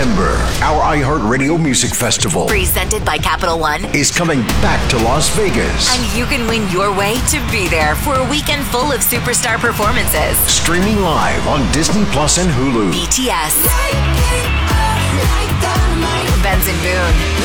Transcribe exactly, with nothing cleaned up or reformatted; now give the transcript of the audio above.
September, our iHeartRadio Music Festival presented by Capital One is coming back to Las Vegas. And you can win your way to be there for a weekend full of superstar performances. Streaming live on Disney Plus and Hulu. B T S, Benson Boone,